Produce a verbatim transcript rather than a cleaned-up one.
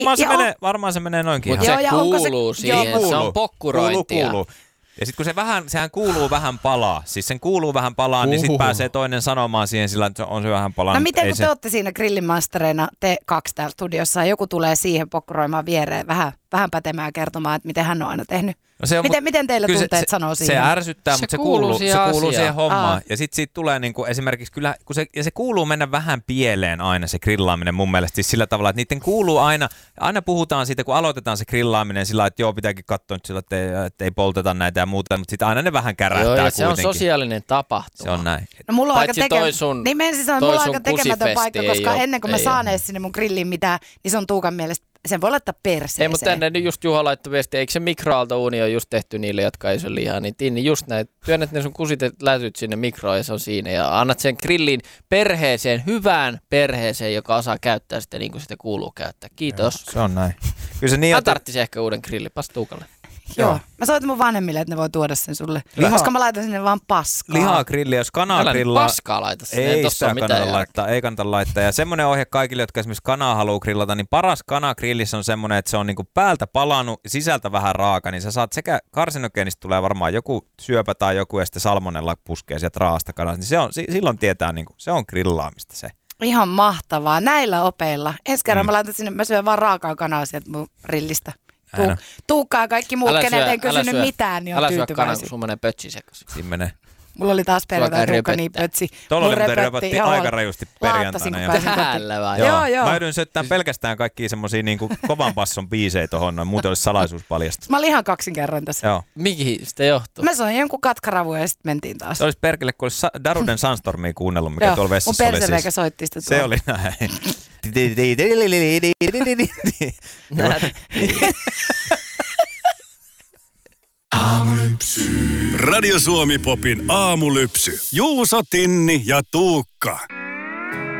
varmaan, se menee, varmaan se menee noinkin. Mutta se kuuluu se, siihen, joo, se on pokkurointia. Kuuluu, kuuluu. Ja sitten kun se vähän, sehän kuuluu vähän palaa, siis sen kuuluu vähän palaa, niin sitten pääsee toinen sanomaan siihen sillä, että on se vähän palaa. No miten kun se... te olette siinä grillimastereina, te kaksi täällä studiossa, ja joku tulee siihen pokkuroimaan viereen vähän, vähän pätemään kertomaan, että miten hän on aina tehnyt. No se on, miten, miten teillä tunteet se, sanoo siihen? Se ärsyttää, se mutta se kuuluu kuuluu, siihen, se kuuluu siihen hommaan. Aa. Ja sitten siitä tulee niinku esimerkiksi kyllä, kun se, ja se kuuluu mennä vähän pieleen aina se grillaaminen mun mielestä. Siis sillä tavalla, että niiden kuuluu aina, aina puhutaan siitä, kun aloitetaan se grillaaminen sillä että joo, pitääkin katsoa nyt sillä, että ei, että ei polteta näitä ja muuta, mutta sitten aina ne vähän kärähtää joo, ja kuitenkin. se on sosiaalinen tapahtuma. Se on näin. No mulla on Paitsi aika, toi sun, niin mä sanoa, mulla on aika tekemätön paikka, koska ole, ennen kuin mä saan edes sinne mun grilliin mitään, niin se on Tuukan mielestä, sen voi laittaa perseeseen. Ei, mutta tänne nyt just Juha laittoi viestiä, eikö se mikroaaltouuni on just tehty niille, jotka ei syö lihaa, niin Tinni just näin, työnnät ne sun kusitet lätyt sinne mikroon ja se on siinä ja annat sen grillin perheeseen, hyvään perheeseen, joka osaa käyttää sitä niin kuin sitä kuuluu käyttää. Kiitos. Joo, se on näin. Kyllä se niin, mä tarttisin ehkä uuden grillin, pas Tuukalle. Joo. Mä soitan mun vanhemmille, että ne voi tuoda sen sulle, Liha... koska mä laitan sinne vaan paskaa. Lihagrilli, jos kanaa grillaa... paskaa laita sinne, ei, ei tossa ole mitään laittaa, ei kannata laittaa. Ja semmoinen ohje kaikille, jotka esimerkiksi kanaa haluaa grillata, niin paras kana grillissä on semmoinen, että se on niinku päältä palannut, sisältä vähän raaka, niin sä saat sekä karsinogeenista tulee varmaan joku syöpä tai joku ja sitten salmonella puskee sieltä raasta kanasta, niin se on, silloin tietää, niinku, se on grillaamista se. Ihan mahtavaa, näillä opeilla. Ensi kerran mm. mä laitan sinne, mä syön vaan raakaa kanaa sieltä mun grillistä. Tu- Tuukkaa kaikki muut, kenet en kysynyt mitään, niin on älä tyytyväisiä. Älä syö kanan, kun sun menee pötsi sekaisin. Siinä menee. Mulla oli taas perjantai Tuukka niin pötsi. Tuolla oli muuten röpötti aika rajusti perjantaina. Täällä vai? Joo, joo, joo. Mä yhdyn syöttää pelkästään kaikkia semmosia niinku kovan passon biisejä tohon, noin, muuten olisi salaisuus paljasta. Mä olin ihan kaksin kerran tässä. Joo. Mihin sitä johtuu? Mä soin jonkun katkaravu ja sitten mentiin taas. Se olisi perkele, kun olisi Daruden Sunstormia kuunnellut, mikä tuolla vessassa oli. Mun persereikä soitti sitä Se oli näin. Aamulypsy. Radio Suomi Popin aamulypsy. Juuso, Tinni ja Tuukka.